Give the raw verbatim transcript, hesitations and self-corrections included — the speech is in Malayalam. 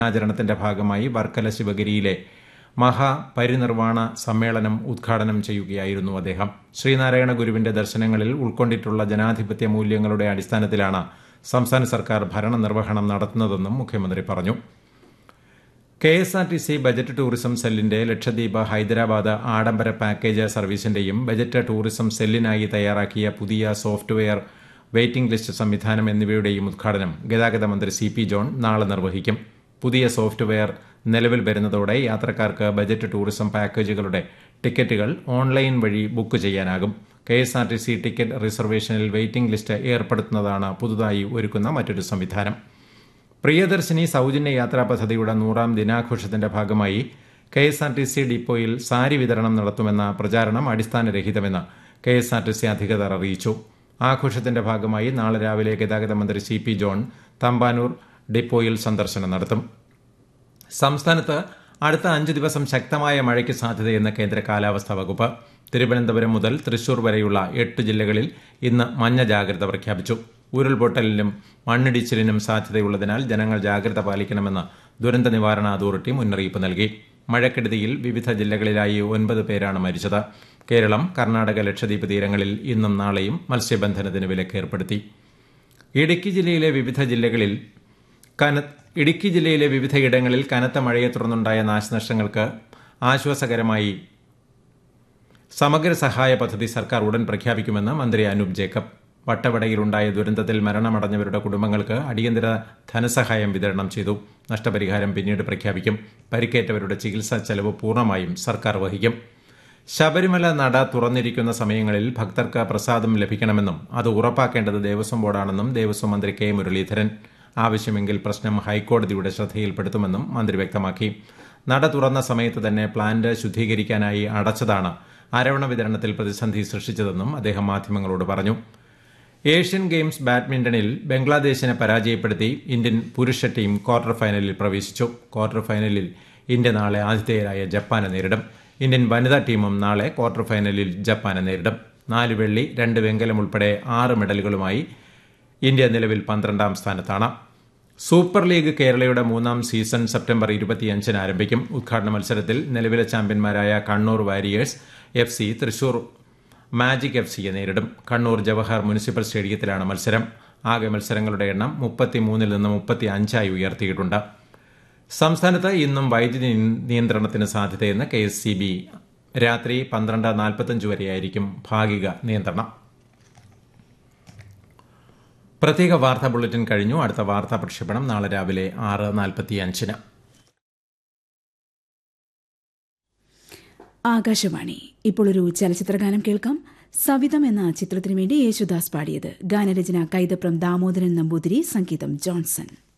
ആചരണത്തിന്റെ ഭാഗമായി വർക്കല ശിവഗിരിയിലെ മഹാപരിനിർവാണ സമ്മേളനം ഉദ്ഘാടനം ചെയ്യുകയായിരുന്നു അദ്ദേഹം. ശ്രീനാരായണ ഗുരുവിന്റെ ദർശനങ്ങളിൽ ഉൾക്കൊണ്ടിട്ടുള്ള ജനാധിപത്യ മൂല്യങ്ങളുടെ അടിസ്ഥാനത്തിലാണ് സംസ്ഥാന സർക്കാർ ഭരണനിർവഹണം നടത്തുന്നതെന്നും മുഖ്യമന്ത്രി പറഞ്ഞു. K S R T C budget tourism സെല്ലിന്റെ ലക്ഷദ്വീപ് ഹൈദരാബാദ് ആഡംബര പാക്കേജ് സർവീസിന്റെയും ബജറ്റ് ടൂറിസം സെല്ലിനായി തയ്യാറാക്കിയ പുതിയ സോഫ്റ്റ്വെയർ വെയിറ്റിംഗ് ലിസ്റ്റ് സംവിധാനം എന്നിവയുടെയും ഉദ്ഘാടനം ഗതാഗത മന്ത്രി സി പി ജോൺ നാളെ നിർവഹിക്കും. പുതിയ സോഫ്റ്റ്വെയർ നിലവിൽ വരുന്നതോടെ യാത്രക്കാർക്ക് ബജറ്റ് ടൂറിസം പാക്കേജുകളുടെ ടിക്കറ്റുകൾ ഓൺലൈൻ വഴി ബുക്ക് ചെയ്യാനാകും. K S R T C ticket റിസർവേഷനിൽ waiting list ഏർപ്പെടുത്തുന്നതാണ് പുതുതായി ഒരുക്കുന്ന മറ്റൊരു സംവിധാനം. പ്രിയദർശിനി സൌജന്യ യാത്രാ പദ്ധതിയുടെ നൂറാം ദിനാഘോഷത്തിന്റെ ഭാഗമായി K S R T C ഡിപ്പോയിൽ സാരി വിതരണം നടത്തുമെന്ന പ്രചാരണം അടിസ്ഥാനരഹിതമെന്ന് K S R T C അധികൃതർ അറിയിച്ചു. ആഘോഷത്തിന്റെ ഭാഗമായി നാളെ രാവിലെ ഗതാഗത മന്ത്രി സി പി ജോൺ തമ്പാനൂർ ഡിപ്പോയിൽ സന്ദർശനം നടത്തും. സംസ്ഥാനത്ത് അടുത്ത അഞ്ച് ദിവസം ശക്തമായ മഴയ്ക്ക് സാധ്യതയെന്ന് കേന്ദ്ര കാലാവസ്ഥാ വകുപ്പ്. തിരുവനന്തപുരം മുതൽ തൃശൂർ വരെയുള്ള എട്ട് ജില്ലകളിൽ ഇന്ന് മഞ്ഞ ജാഗ്രത പ്രഖ്യാപിച്ചു. ഉരുൾപൊട്ടലിനും മണ്ണിടിച്ചിലിനും സാധ്യതയുള്ളതിനാൽ ജനങ്ങൾ ജാഗ്രത പാലിക്കണമെന്ന് ദുരന്ത നിവാരണ അതോറിറ്റി മുന്നറിയിപ്പ് നൽകി. മഴക്കെടുതിയിൽ വിവിധ ജില്ലകളിലായി ഒൻപത് പേരാണ് മരിച്ചത്. കേരളം, കർണാടക, ലക്ഷദ്വീപ് തീരങ്ങളിൽ ഇന്നും നാളെയും മത്സ്യബന്ധനത്തിന് വിലക്കേർപ്പെടുത്തി. ഇടുക്കി ജില്ലയിലെ വിവിധ ജില്ലകളിൽ ഇടുക്കി ജില്ലയിലെ വിവിധയിടങ്ങളിൽ കനത്ത മഴയെ തുടർന്നുണ്ടായ നാശനഷ്ടങ്ങൾക്ക് ആശ്വാസകരമായി സമഗ്ര സഹായ പദ്ധതി സർക്കാർ ഉടൻ പ്രഖ്യാപിക്കുമെന്ന് മന്ത്രി അനൂപ് ജേക്കബ്. വട്ടവടയിലുണ്ടായ ദുരന്തത്തിൽ മരണമടഞ്ഞവരുടെ കുടുംബങ്ങൾക്ക് അടിയന്തര ധനസഹായം വിതരണം ചെയ്തു. നഷ്ടപരിഹാരം പിന്നീട് പ്രഖ്യാപിക്കും. പരിക്കേറ്റവരുടെ ചികിത്സാ ചെലവ് പൂർണ്ണമായും സർക്കാർ വഹിക്കും. ശബരിമല നട തുറന്നിരിക്കുന്ന സമയങ്ങളിൽ ഭക്തർക്ക് പ്രസാദം ലഭിക്കണമെന്നും അത് ഉറപ്പാക്കേണ്ടത് ദേവസ്വം ബോർഡാണെന്നും ദേവസ്വം മന്ത്രി കെ മുരളീധരൻ. ആവശ്യമെങ്കിൽ പ്രശ്നം ഹൈക്കോടതിയുടെ ശ്രദ്ധയിൽപ്പെടുത്തുമെന്നും മന്ത്രി വ്യക്തമാക്കി. നട തുറന്ന സമയത്ത് തന്നെ പ്ലാന്റ് ശുദ്ധീകരിക്കാനായി അടച്ചതാണ് അരവണ വിതരണത്തിൽ പ്രതിസന്ധി സൃഷ്ടിച്ചതെന്നും അദ്ദേഹം മാധ്യമങ്ങളോട് പറഞ്ഞു. ഏഷ്യൻ ഗെയിംസ് ബാഡ്മിന്റണിൽ ബംഗ്ലാദേശിനെ പരാജയപ്പെടുത്തി ഇന്ത്യൻ പുരുഷ ടീം ക്വാർട്ടർ ഫൈനലിൽ പ്രവേശിച്ചു. ക്വാർട്ടർ ഫൈനലിൽ ഇന്ത്യ നാളെ ആതിഥേയരായ ജപ്പാനെ നേരിടും. ഇന്ത്യൻ വനിതാ ടീമും നാളെ ക്വാർട്ടർ ഫൈനലിൽ ജപ്പാനെ നേരിടും. നാല് വെള്ളി, രണ്ട് വെങ്കലം ഉൾപ്പെടെ ആറ് മെഡലുകളുമായി ഇന്ത്യ നിലവിൽ പന്ത്രണ്ടാം സ്ഥാനത്താണ്. സൂപ്പർ ലീഗ് കേരളയുടെ മൂന്നാം സീസൺ സെപ്റ്റംബർ ഇരുപത്തിയഞ്ചിന് ആരംഭിക്കും. ഉദ്ഘാടന മത്സരത്തിൽ നിലവിലെ ചാമ്പ്യന്മാരായ Kannur warriors F C Thrissur magic F സിയെ നേരിടും. കണ്ണൂർ ജവഹർ മുനിസിപ്പൽ സ്റ്റേഡിയത്തിലാണ് മത്സരം. ആകെ മത്സരങ്ങളുടെ എണ്ണം മുപ്പത്തിമൂന്നിൽ നിന്ന് മുപ്പത്തി അഞ്ചായി ഉയർത്തിയിട്ടുണ്ട്. സംസ്ഥാനത്ത് ഇന്നും വൈദ്യുതി നിയന്ത്രണത്തിന് സാധ്യതയെന്ന് കെ എസ് സി ബി. രാത്രി പന്ത്രണ്ട് നാൽപ്പത്തഞ്ച് വരെയായിരിക്കും ഭാഗിക നിയന്ത്രണം. പ്രത്യേക വാർത്താ ബുള്ളറ്റിൻ കഴിഞ്ഞു. അടുത്ത വാർത്താ പ്രക്ഷേപണം നാളെ രാവിലെ ആറ് നാൽപ്പത്തിയഞ്ചിന്. ആകാശവാണി. ഇപ്പോൾ ഒരു ചലച്ചിത്രഗാനം കേൾക്കാം. സവിതം എന്ന ചിത്രത്തിനു വേണ്ടി യേശുദാസ് പാടിയത്. ഗാനരചന കൈതപ്രം ദാമോദരൻ നമ്പൂതിരി, സംഗീതം ജോൺസൺ.